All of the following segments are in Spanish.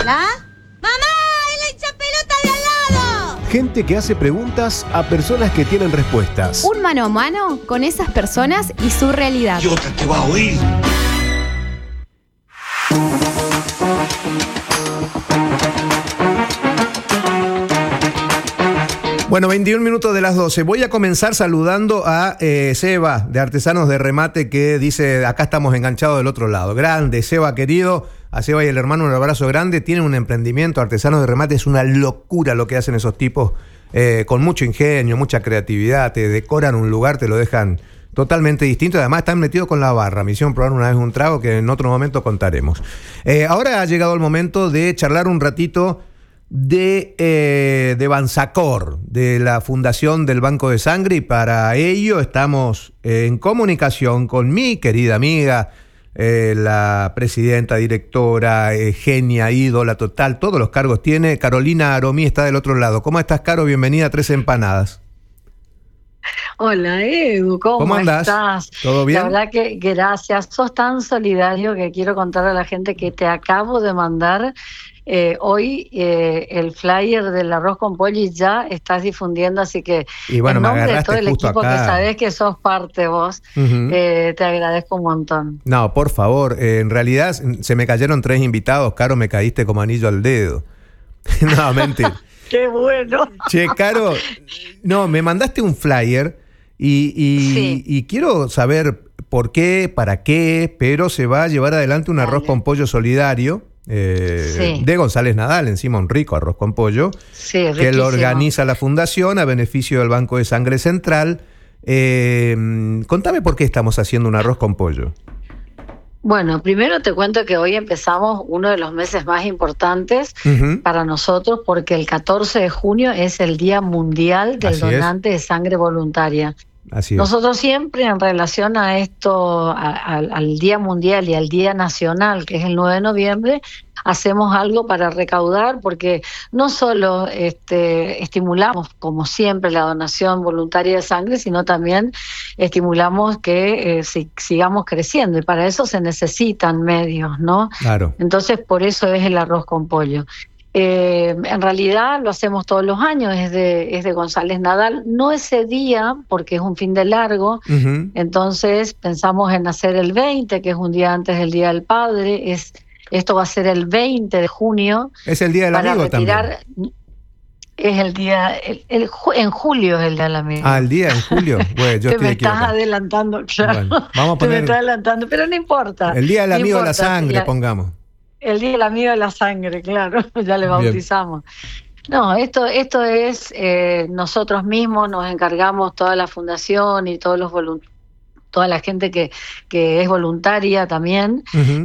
¿Hola? ¡Mamá! ¡El hinchapelota de al lado! Gente que hace preguntas a personas que tienen respuestas. Un mano a mano con esas personas y su realidad. Y otra te va a oír. Bueno, 21 minutos de las 12. Voy a comenzar saludando a Seba, de Artesanos de Remate, que dice, acá estamos enganchados del otro lado. Grande, Seba querido. A Seba y el hermano un abrazo grande. Tienen un emprendimiento, Artesanos de Remate. Es una locura lo que hacen esos tipos, con mucho ingenio, mucha creatividad. Te decoran un lugar, te lo dejan totalmente distinto. Además están metidos con la barra. Me hicieron probar una vez un trago que en otro momento contaremos. Ahora ha llegado el momento de charlar un ratito de Bansacor, de la Fundación del Banco de Sangre, y para ello estamos en comunicación con mi querida amiga, la presidenta, directora, genia, ídola total, todos los cargos tiene. Carolina Aromí está del otro lado. ¿Cómo estás, Caro? Bienvenida a Tres Empanadas. Hola, Edu, ¿cómo andás? estás? ¿Todo bien? La verdad que gracias, sos tan solidario que quiero contarle a la gente que te acabo de mandar hoy el flyer del arroz con pollo y ya estás difundiendo, así que y bueno, en nombre de todo el justo equipo acá, que sabés que sos parte vos, te agradezco un montón. No, por favor, en realidad se me cayeron 3 invitados, Caro, me caíste como anillo al dedo. No, mentira. ¡Qué bueno! Che, Caro, no, me mandaste un flyer y quiero saber por qué, para qué, pero se va a llevar adelante un arroz con pollo solidario de González Nadal, encima un rico arroz con pollo, que lo organiza la Fundación a beneficio del Banco de Sangre Central. Contame por qué estamos haciendo un arroz con pollo. Bueno, primero te cuento que hoy empezamos uno de los meses más importantes para nosotros, porque el 14 de junio es el Día Mundial del Donante de Sangre Voluntaria. Así es. Nosotros siempre en relación a esto, al Día Mundial y al Día Nacional, que es el 9 de noviembre, hacemos algo para recaudar, porque no solo estimulamos, como siempre, la donación voluntaria de sangre, sino también estimulamos que sigamos creciendo, y para eso se necesitan medios, ¿no? Claro. Entonces, por eso es el arroz con pollo. En realidad lo hacemos todos los años, es de González Nadal, no ese día porque es un fin de largo, entonces pensamos en hacer el 20, que es un día antes del Día del Padre, esto va a ser el 20 de junio. Es el Día del Amigo también. Es el día, en julio es el Día del Amigo. Ah, el día en julio. Bueno, yo te estoy me equivocado. estás adelantando, claro. Bueno, vamos a poner, te me estás adelantando, pero no importa. El Día del Amigo de la importa, Sangre, pongamos. El Día del Amigo de la Sangre, claro, ya le bautizamos. No, esto es, nosotros mismos nos encargamos, toda la fundación y todos los toda la gente que es voluntaria también,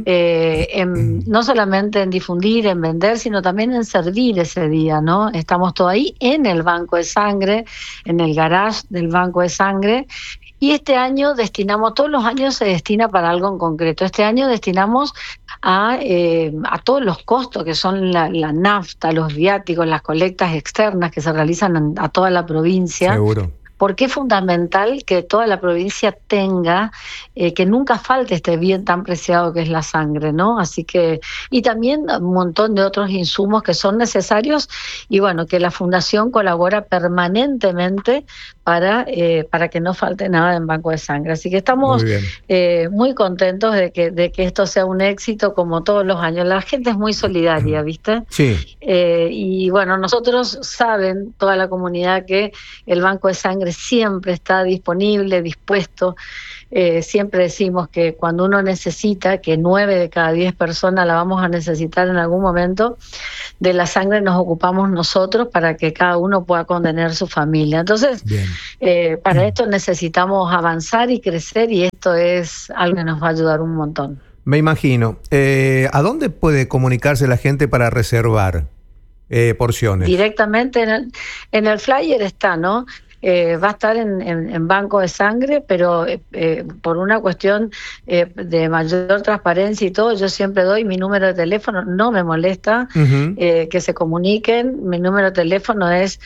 no solamente en difundir, en vender, sino también en servir ese día, ¿no? Estamos todos ahí en el Banco de Sangre, en el garage del Banco de Sangre. Y este año todos los años se destina para algo en concreto. Este año destinamos a todos los costos que son la nafta, los viáticos, las colectas externas que se realizan a toda la provincia. Seguro. Porque es fundamental que toda la provincia tenga, que nunca falte este bien tan preciado que es la sangre, ¿no? Así que, y también un montón de otros insumos que son necesarios, y bueno, que la Fundación colabora permanentemente para que no falte nada en Banco de Sangre. Así que estamos muy contentos de que esto sea un éxito como todos los años. La gente es muy solidaria, ¿viste? Sí. Y bueno, nosotros saben, toda la comunidad, que el Banco de Sangre siempre está disponible, dispuesto. Siempre decimos que cuando uno necesita, que 9 de cada 10 personas la vamos a necesitar en algún momento, de la sangre nos ocupamos nosotros para que cada uno pueda contener su familia. Entonces, para esto necesitamos avanzar y crecer, y esto es algo que nos va a ayudar un montón. Me imagino. ¿A dónde puede comunicarse la gente para reservar porciones? Directamente en el flyer está, ¿no? va a estar en banco de sangre, pero por una cuestión de mayor transparencia y todo, yo siempre doy mi número de teléfono, no me molesta que se comuniquen. Mi número de teléfono es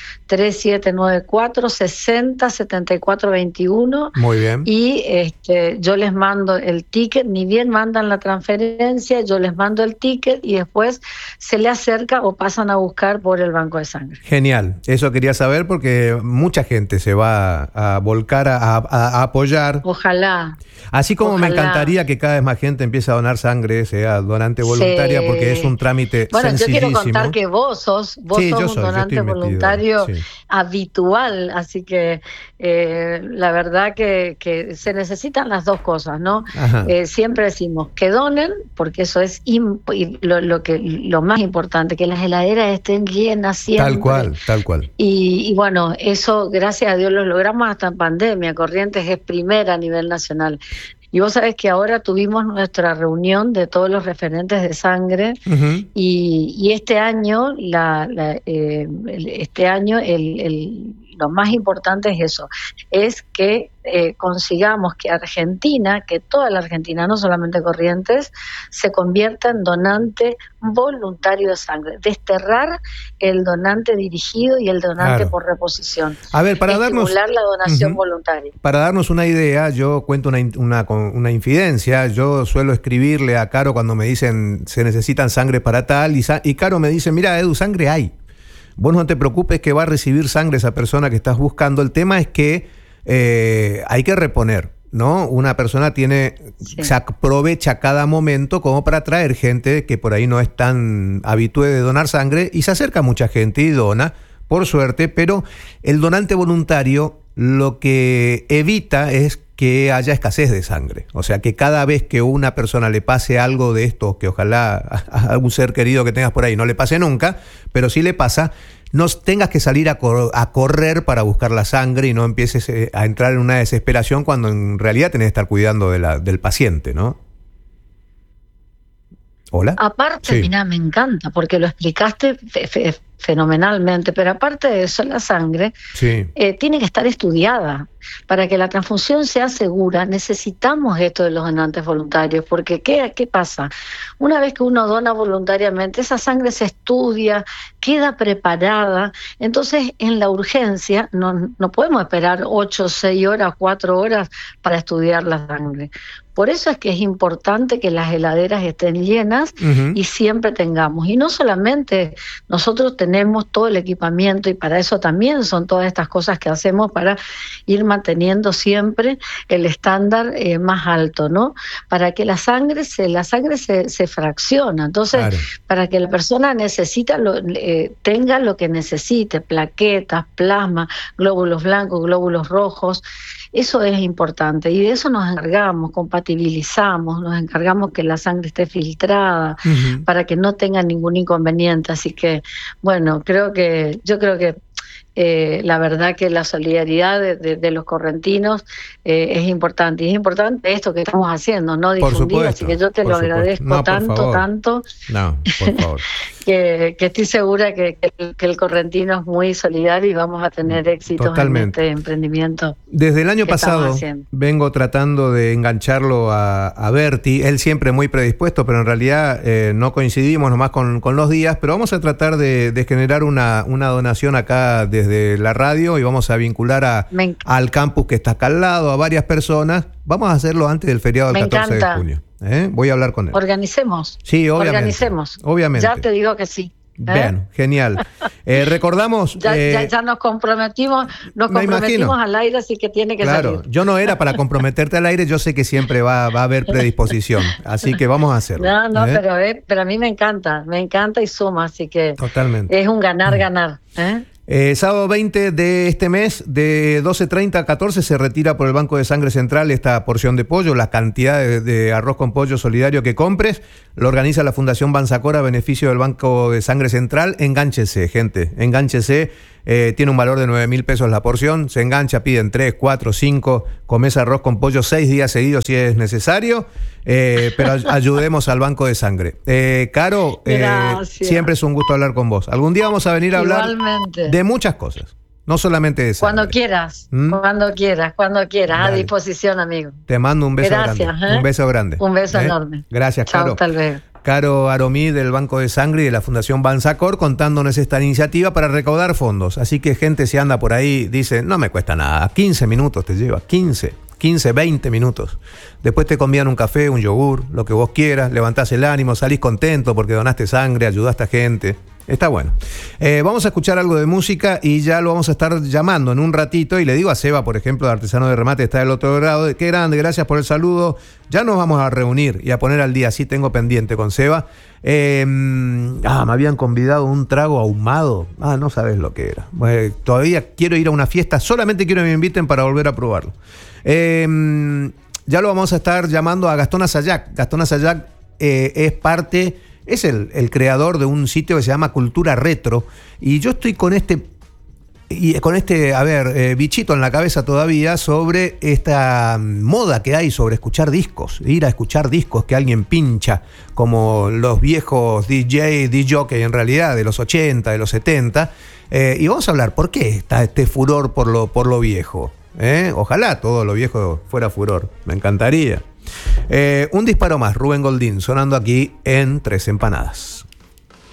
3794-607421. Muy bien. Y yo les mando el ticket, ni bien mandan la transferencia, yo les mando el ticket y después se le acerca o pasan a buscar por el banco de sangre. Genial, eso quería saber porque mucha gente se va a volcar a apoyar. Ojalá. Así como Ojalá. me encantaría que cada vez más gente empiece a donar sangre, sea donante voluntaria, Sí. porque es un trámite Bueno, sencillísimo. yo quiero contar que vos sos Sí, yo un soy, yo donante estoy metido, voluntario sí. habitual, así que la verdad que se necesitan las dos cosas, ¿no? Ajá. Siempre decimos que donen, porque eso es lo más importante, que las heladeras estén llenas siempre. Tal cual. Y bueno, eso gracias a Dios lo logramos hasta en pandemia. Corrientes es primera a nivel nacional. Y vos sabés que ahora tuvimos nuestra reunión de todos los referentes de sangre y este año, lo más importante es eso, es que consigamos que Argentina, que toda la Argentina, no solamente Corrientes, se convierta en donante voluntario de sangre, desterrar el donante dirigido y el donante por reposición. A ver, para estimular la donación voluntaria. Para darnos una idea, yo cuento una infidencia. Yo suelo escribirle a Caro cuando me dicen se necesitan sangre para tal, y Caro me dice, mira, Edu, sangre hay. Vos no te preocupes que va a recibir sangre esa persona que estás buscando. El tema es que hay que reponer, ¿no? Una persona se aprovecha cada momento como para traer gente que por ahí no es tan habitué de donar sangre, y se acerca mucha gente y dona, por suerte, pero el donante voluntario lo que evita es que haya escasez de sangre. O sea, que cada vez que a una persona le pase algo de esto, que ojalá a algún ser querido que tengas por ahí no le pase nunca, pero si le pasa, no tengas que salir a correr para buscar la sangre y no empieces a entrar en una desesperación cuando en realidad tenés que estar cuidando del paciente, ¿no? ¿Hola? Aparte, mira, me encanta, porque lo explicaste fenomenalmente, pero aparte de eso, la sangre tiene que estar estudiada. Para que la transfusión sea segura, necesitamos esto de los donantes voluntarios, porque ¿qué pasa? Una vez que uno dona voluntariamente, esa sangre se estudia, queda preparada, entonces en la urgencia no podemos esperar 8, 6 horas, 4 horas para estudiar la sangre. Por eso es que es importante que las heladeras estén llenas y siempre tengamos. Y no solamente nosotros tenemos todo el equipamiento, y para eso también son todas estas cosas que hacemos para ir manteniendo siempre el estándar más alto, ¿no? Para que la sangre se fracciona. Entonces, para que la persona tenga lo que necesite, plaquetas, plasma, glóbulos blancos, glóbulos rojos. Eso es importante y de eso nos encargamos, compatibilizamos, nos encargamos que la sangre esté filtrada para que no tenga ningún inconveniente. Así que, bueno, yo creo que la verdad que la solidaridad de los correntinos es importante. Y es importante esto que estamos haciendo, ¿no? Difundir. Así que yo te lo agradezco tanto. No, por favor. que estoy segura que el correntino es muy solidario y vamos a tener éxitos Totalmente. en este emprendimiento. Desde el año pasado vengo tratando de engancharlo a Berti. Él siempre muy predispuesto, pero en realidad no coincidimos nomás con los días. Pero vamos a tratar de generar una donación acá desde la radio y vamos a vincular al campus que está acá al lado, a varias personas. Vamos a hacerlo antes del feriado del 14 de junio. Voy a hablar con él. Organicemos. Sí, obviamente. Organicemos. Obviamente. Ya te digo que sí. Bien, genial. Recordamos... ya nos comprometimos al aire, así que tiene que salir. Claro, yo no era para comprometerte al aire, yo sé que siempre va a haber predisposición, así que vamos a hacerlo. Pero a mí me encanta y suma, así que totalmente. Es un ganar-ganar. Sábado 20 de este mes, de 12:30 a 14, se retira por el Banco de Sangre Central esta porción de pollo. La cantidad de arroz con pollo solidario que compres lo organiza la Fundación Banzacora a beneficio del Banco de Sangre Central. Engánchese, gente, engánchese. Tiene un valor de 9.000 pesos la porción. Se engancha, piden 3, 4, 5. Comes arroz con pollo 6 días seguidos si es necesario. Pero ayudemos al Banco de Sangre. Caro, siempre es un gusto hablar con vos. Algún día vamos a venir a hablar de muchas cosas. No solamente de sangre. Cuando quieras, Dale. a disposición, amigo. Te mando un beso Gracias, grande. Un beso grande. Un beso enorme. Gracias, Chao, Caro. hasta luego. Caro Aromí del Banco de Sangre y de la Fundación Bansacor contándonos esta iniciativa para recaudar fondos. Así que gente si anda por ahí, dice, no me cuesta nada, 15 minutos te lleva, 15, 20 minutos. Después te convían un café, un yogur, lo que vos quieras, levantás el ánimo, salís contento porque donaste sangre, ayudaste a gente. Está bueno. Vamos a escuchar algo de música y ya lo vamos a estar llamando en un ratito. Y le digo a Seba, por ejemplo, de Artesano de Remate, está del otro lado. Qué grande, gracias por el saludo. Ya nos vamos a reunir y a poner al día. Sí, tengo pendiente con Seba. Me habían convidado un trago ahumado. No sabes lo que era. Todavía quiero ir a una fiesta. Solamente quiero que me inviten para volver a probarlo. Ya lo vamos a estar llamando a Gastón Asayac. Gastón Asayac es parte... Es el creador de un sitio que se llama Cultura Retro. Y yo estoy con este bichito en la cabeza todavía sobre esta moda que hay sobre escuchar discos. Ir a escuchar discos que alguien pincha, como los viejos DJ en realidad, de los 80, de los 70. Y vamos a hablar, ¿por qué está este furor por lo viejo? Ojalá todo lo viejo fuera furor. Me encantaría. Un disparo más, Rubén Goldín, sonando aquí en Tres Empanadas.